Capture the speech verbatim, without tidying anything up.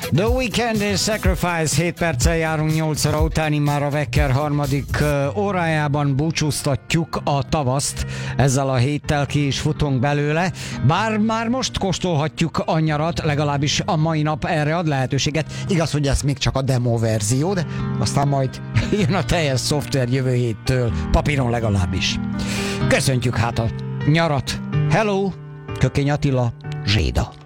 The Weekend és Sacrifice, hét perccel járunk nyolc óra utáni, már a Wecker harmadik uh, órájában búcsúztatjuk a tavaszt, ezzel a héttel ki is futunk belőle, bár már most kóstolhatjuk a nyarat, legalábbis a mai nap erre ad lehetőséget. Igaz, hogy ez még csak a demo verzió, de aztán majd jön a teljes szoftver jövő héttől, papíron legalábbis. Köszöntjük hát a nyarat. Hello, Kökény Attila, Zséda.